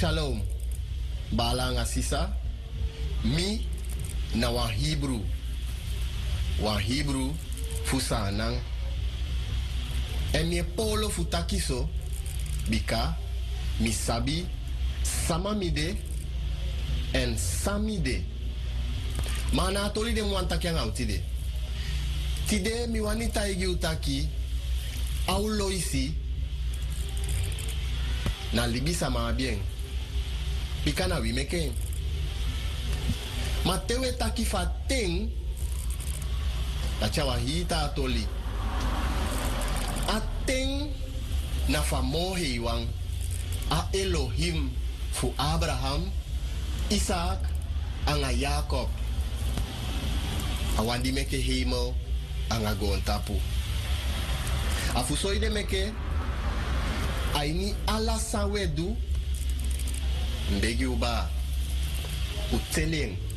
Shalom. Balanga sisa. Mi na wan Hebrew. Wan Hebrew fusanang. En mi polo futakiso. Bika mi sabi samamide en samide. Mana toli de mwanta kyang autide. Tide mi wanita igi utaki. Aulo isi. Na libisa ma bien. Bika na wimeke. Matewe taki fateng. Tachawa hita atoli. Ateng na famohe iwang. A Elohim fu Abraham, Isaac, anga Jacob. Awandi meke hemel anga gontapu. Afusoide meke aini ala sawedu mbegi uba uteleng